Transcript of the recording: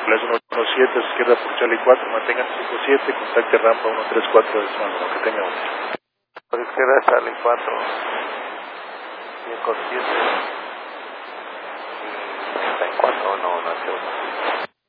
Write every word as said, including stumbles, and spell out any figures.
es uno uno siete, izquierda por Charlie cuatro, mantengan cinco siete, contacte rampa uno tres cuatro de Swan, que tenga uno. Por izquierda Charlie cuatro, cinco siete, treinta y cuatro, no, no es